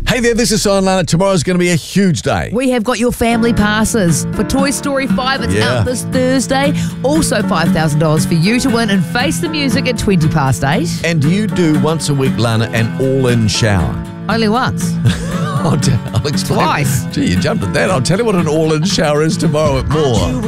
Hey there, this is Simon Lana. Tomorrow's going to be a huge day. We have got your family passes for Toy Story 5. It's out this Thursday. Also $5,000 for you to win and face the music at 8:20. And you do once a week, Lana, an all-in shower. Only once. I'll explain. Twice. Gee, you jumped at that. I'll tell you what an all-in shower is tomorrow at More.